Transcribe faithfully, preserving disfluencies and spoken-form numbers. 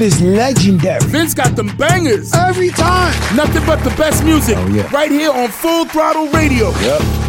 is legendary. Vince got them bangers. Every time. Nothing but the best music. Oh, yeah. Right here on Full Throttle Radio. Yep.